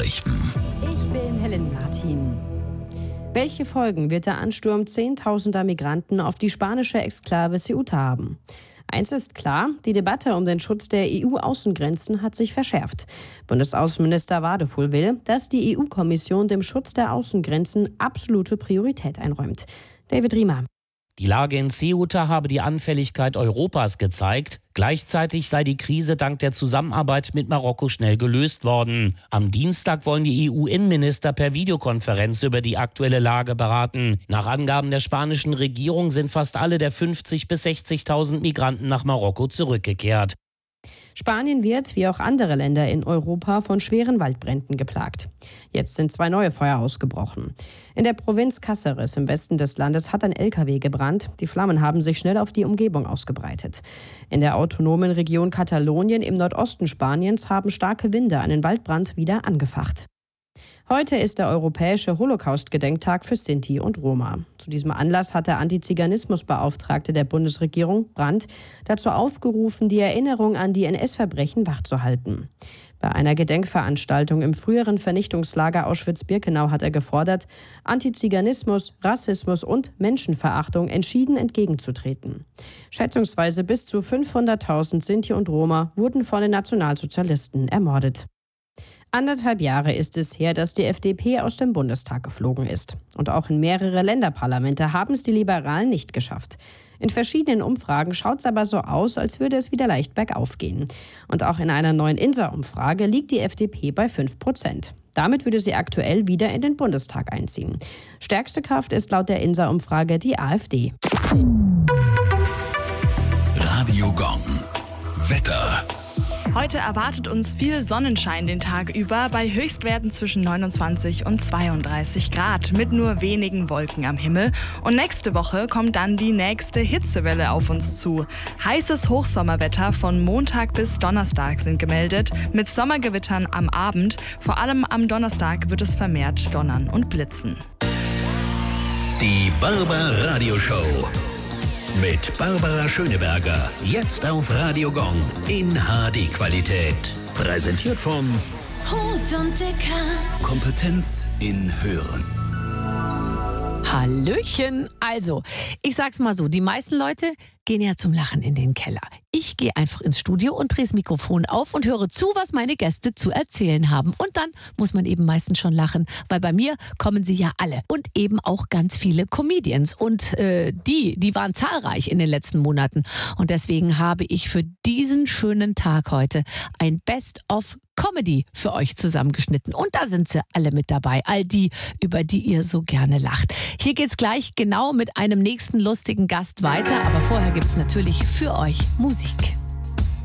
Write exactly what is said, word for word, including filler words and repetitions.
Nachrichten. Ich bin Helen Martin. Welche Folgen wird der Ansturm zehntausender Migranten auf die spanische Exklave Ceuta haben? Eins ist klar, die Debatte um den Schutz der E U-Außengrenzen hat sich verschärft. Bundesaußenminister Wadefuhl will, dass die E U-Kommission dem Schutz der Außengrenzen absolute Priorität einräumt. David Riemer. Die Lage in Ceuta habe die Anfälligkeit Europas gezeigt. Gleichzeitig sei die Krise dank der Zusammenarbeit mit Marokko schnell gelöst worden. Am Dienstag wollen die E U-Innenminister per Videokonferenz über die aktuelle Lage beraten. Nach Angaben der spanischen Regierung sind fast alle der fünfzigtausend bis sechzigtausend Migranten nach Marokko zurückgekehrt. Spanien wird, wie auch andere Länder in Europa, von schweren Waldbränden geplagt. Jetzt sind zwei neue Feuer ausgebrochen. In der Provinz Cáceres im Westen des Landes hat ein L K W gebrannt. Die Flammen haben sich schnell auf die Umgebung ausgebreitet. In der autonomen Region Katalonien im Nordosten Spaniens haben starke Winde einen Waldbrand wieder angefacht. Heute ist der europäische Holocaust-Gedenktag für Sinti und Roma. Zu diesem Anlass hat der Antiziganismusbeauftragte der Bundesregierung, Brandt, dazu aufgerufen, die Erinnerung an die N S-Verbrechen wachzuhalten. Bei einer Gedenkveranstaltung im früheren Vernichtungslager Auschwitz-Birkenau hat er gefordert, Antiziganismus, Rassismus und Menschenverachtung entschieden entgegenzutreten. Schätzungsweise bis zu fünfhunderttausend Sinti und Roma wurden von den Nationalsozialisten ermordet. Anderthalb Jahre ist es her, dass die F D P aus dem Bundestag geflogen ist. Und auch in mehrere Länderparlamente haben es die Liberalen nicht geschafft. In verschiedenen Umfragen schaut es aber so aus, als würde es wieder leicht bergauf gehen. Und auch in einer neuen I N S A-Umfrage liegt die F D P bei fünf Prozent. Damit würde sie aktuell wieder in den Bundestag einziehen. Stärkste Kraft ist laut der I N S A-Umfrage die AfD. Radio Gong. Wetter. Heute erwartet uns viel Sonnenschein den Tag über bei Höchstwerten zwischen neunundzwanzig und zweiunddreißig Grad mit nur wenigen Wolken am Himmel. Und nächste Woche kommt dann die nächste Hitzewelle auf uns zu. Heißes Hochsommerwetter von Montag bis Donnerstag sind gemeldet mit Sommergewittern am Abend. Vor allem am Donnerstag wird es vermehrt donnern und blitzen. Die Barbar Radio Show. Mit Barbara Schöneberger. Jetzt auf Radio Gong in H D-Qualität. Präsentiert von Hut und Dicker. Kompetenz in Hören. Hallöchen. Also, ich sag's mal so, die meisten Leute gehen ja zum Lachen in den Keller. Ich gehe einfach ins Studio und drehe das Mikrofon auf und höre zu, was meine Gäste zu erzählen haben. Und dann muss man eben meistens schon lachen, weil bei mir kommen sie ja alle. Und eben auch ganz viele Comedians. Und äh, die, die waren zahlreich in den letzten Monaten. Und deswegen habe ich für diesen schönen Tag heute ein Best-of Comedy für euch zusammengeschnitten. Und da sind sie alle mit dabei. All die, über die ihr so gerne lacht. Hier geht's gleich genau mit einem nächsten lustigen Gast weiter. Aber vorher gibt's natürlich für euch Musik.